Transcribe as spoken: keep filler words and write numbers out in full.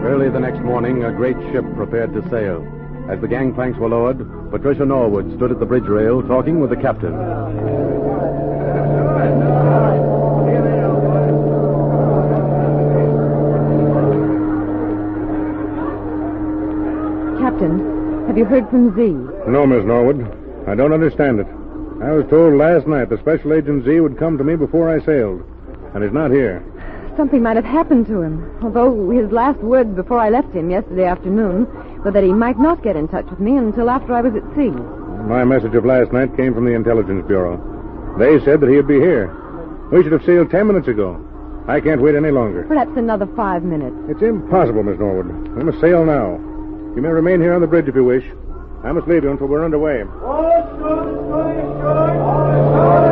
Early the next morning, a great ship prepared to sail. As the gangplanks were lowered, Patricia Norwood stood at the bridge rail talking with the captain. Captain, have you heard from Z? No, Miss Norwood. I don't understand it. I was told last night the Special Agent Z would come to me before I sailed, and he's not here. Something might have happened to him, although his last words before I left him yesterday afternoon were that he might not get in touch with me until after I was at sea. My message of last night came from the Intelligence Bureau. They said that he'd be here. We should have sailed ten minutes ago. I can't wait any longer. Perhaps another five minutes. It's impossible, Miss Norwood. We must sail now. You may remain here on the bridge if you wish. I must leave you until we're underway. All ashore, destroy, destroy.